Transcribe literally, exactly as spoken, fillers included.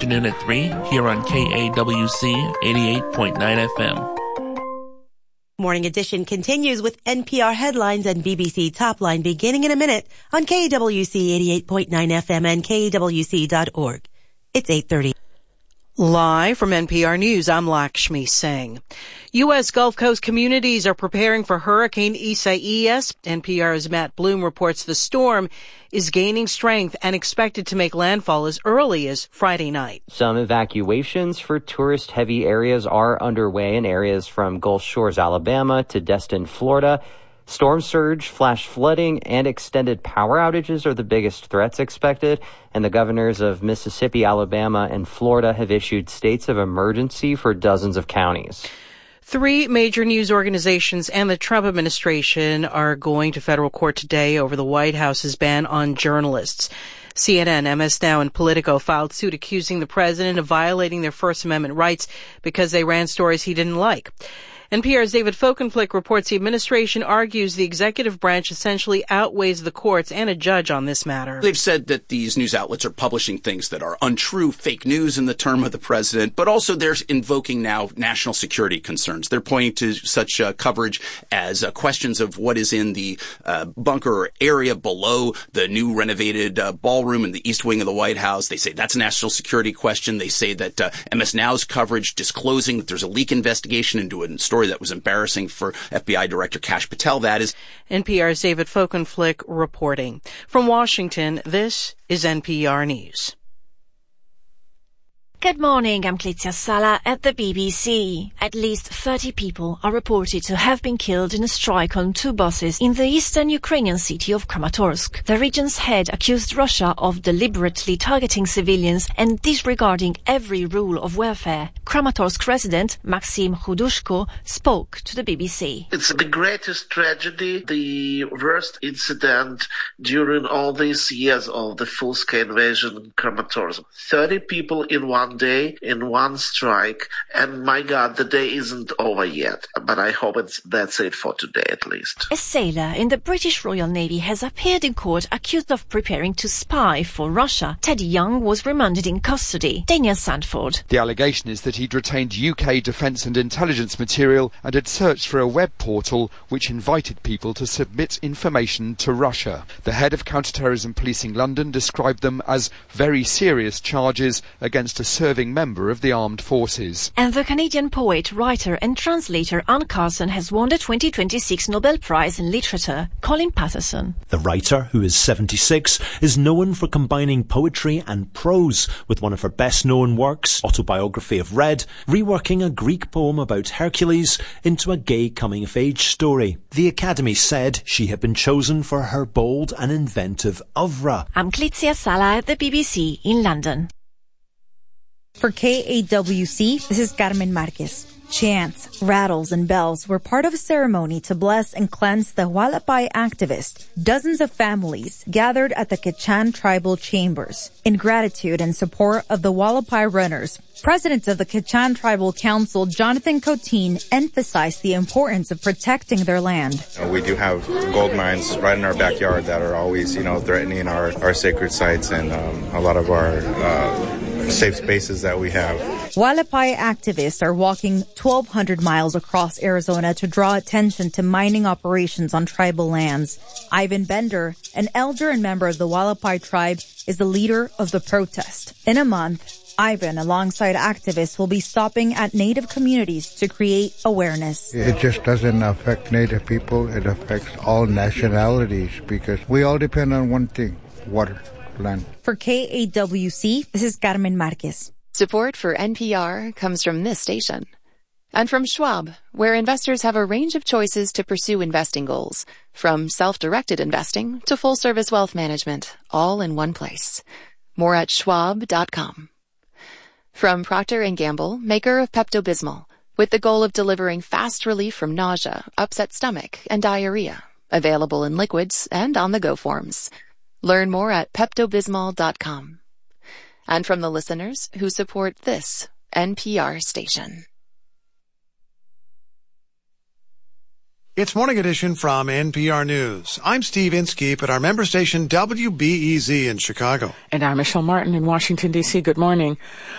afternoon at three here on K A W C eighty-eight point nine F M. Morning Edition continues with N P R headlines and B B C Top Line beginning in a minute on K A W C eighty-eight point nine F M and K A W C dot org. It's eight thirty. Live from N P R News, I'm Lakshmi Singh. U S. Gulf Coast communities are preparing for Hurricane Isaias. N P R's Matt Bloom reports the storm is gaining strength and expected to make landfall as early as Friday night. Some evacuations for tourist-heavy areas are underway in areas from Gulf Shores, Alabama to Destin, Florida. Storm surge, flash flooding, and extended power outages are the biggest threats expected, and the governors of Mississippi, Alabama, and Florida have issued states of emergency for dozens of counties. Three major news organizations and the Trump administration are going to federal court today over the White House's ban on journalists. C N N, M S Now, and Politico filed suit accusing the president of violating their First Amendment rights because they ran stories he didn't like. N P R's David Folkenflik reports the administration argues the executive branch essentially outweighs the courts and a judge on this matter. They've said that these news outlets are publishing things that are untrue, fake news in the term of the president, but also they're invoking now national security concerns. They're pointing to such uh, coverage as uh, questions of what is in the uh, bunker area below the new renovated uh, ballroom in the east wing of the White House. They say that's a national security question. They say that uh, M S Now's coverage disclosing that there's a leak investigation into a story that was embarrassing for F B I Director Kash Patel. That is N P R's David Folkenflik reporting. From Washington, this is N P R News. Good morning, I'm Clizia Sala at the B B C. At least thirty people are reported to have been killed in a strike on two buses in the eastern Ukrainian city of Kramatorsk. The region's head accused Russia of deliberately targeting civilians and disregarding every rule of warfare. Kramatorsk resident Maxim Khudushko spoke to the B B C. It's the greatest tragedy, the worst incident during all these years of the full-scale invasion in Kramatorsk. thirty people in one day in one strike, and my God, the day isn't over yet. But I hope it's that's it for today at least. A sailor in the British Royal Navy has appeared in court accused of preparing to spy for Russia. Teddy Young was remanded in custody. Daniel Sandford. The allegation is that he'd retained U K defence and intelligence material and had searched for a web portal which invited people to submit information to Russia. The head of counter-terrorism policing London described them as very serious charges against a serving member of the armed forces. And the Canadian poet, writer and translator Anne Carson has won the twenty twenty-six Nobel Prize in Literature. Colin Patterson. The writer, who is seventy-six, is known for combining poetry and prose with one of her best-known works, Autobiography of Red, reworking a Greek poem about Hercules into a gay coming-of-age story. The Academy said she had been chosen for her bold and inventive oeuvre. I'm Clizia Sala at the B B C in London. For K A W C, this is Carmen Marquez. Chants, rattles, and bells were part of a ceremony to bless and cleanse the Hualapai activist. Dozens of families gathered at the Quechan Tribal Chambers in gratitude and support of the Hualapai runners. President of the Quechan Tribal Council, Jonathan Cotin, emphasized the importance of protecting their land. We do have gold mines right in our backyard that are always, you know, threatening our, our sacred sites and um, a lot of our uh, safe spaces that we have. Hualapai activists are walking twelve hundred miles across Arizona to draw attention to mining operations on tribal lands. Ivan Bender, an elder and member of the Hualapai tribe, is the leader of the protest. In a month, Ivan, alongside activists, will be stopping at Native communities to create awareness. It just doesn't affect Native people. It affects all nationalities because we all depend on one thing, water, land. For K A W C, this is Carmen Marquez. Support for N P R comes from this station. And from Schwab, where investors have a range of choices to pursue investing goals, from self-directed investing to full-service wealth management, all in one place. More at schwab dot com. From Procter and Gamble, maker of Pepto-Bismol, with the goal of delivering fast relief from nausea, upset stomach, and diarrhea. Available in liquids and on-the-go forms. Learn more at pepto bismol dot com. And from the listeners who support this N P R station. It's Morning Edition from N P R News. I'm Steve Inskeep at our member station W B E Z in Chicago. And I'm Michelle Martin in Washington, D C Good morning.